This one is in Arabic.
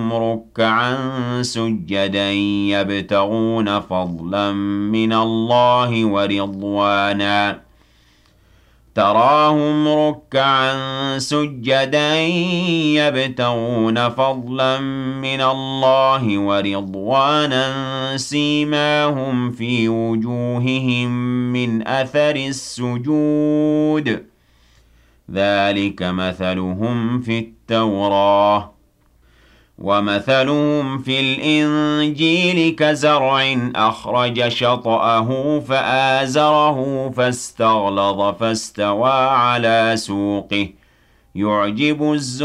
تراهم ركعا سجدا يبتغون فضلا من الله ورضوانا تراهم ركعا سجدا يبتغون فضلا من الله ورضوانا سيماهم في وجوههم من أثر السجود ذلك مثلهم في التوراة ومثلهم في الإنجيل كزرع أخرج شطأه فآزره فاستغلظ فاستوى على سوقه يعجب الزرع